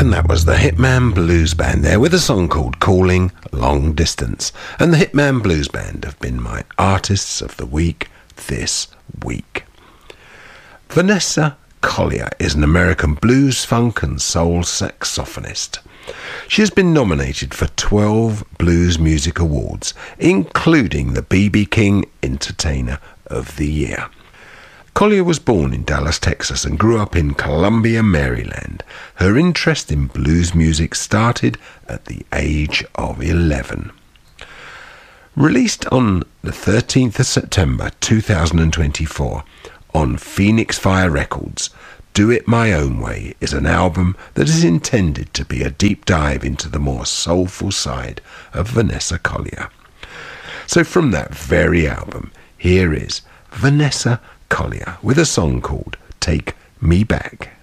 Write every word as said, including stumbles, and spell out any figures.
And that was the Hitman Blues Band there with a song called Calling Long Distance. And the Hitman Blues Band have been my artists of the week this week. Vanessa Collier is an American blues, funk and soul saxophonist. She has been nominated for twelve Blues Music Awards, including the B B King Entertainer of the Year. Collier was born in Dallas, Texas and grew up in Columbia, Maryland. Her interest in blues music started at the age of eleven. Released on the thirteenth of September two thousand twenty-four on Phoenix Fire Records, Do It My Own Way is an album that is intended to be a deep dive into the more soulful side of Vanessa Collier. So from that very album, here is Vanessa Collier with a song called Take Me Back.